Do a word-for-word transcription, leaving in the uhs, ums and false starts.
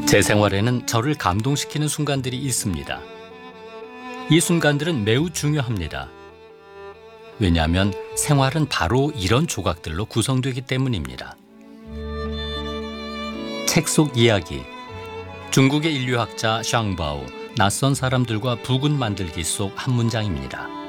제 생활에는 저를 감동시키는 순간들이 있습니다. 이 순간들은 매우 중요합니다. 왜냐하면 생활은 바로 이런 조각들로 구성되기 때문입니다. 책 속 이야기. 중국의 인류학자 샹바오 낯선 사람들과 부근 만들기 속 한 문장입니다.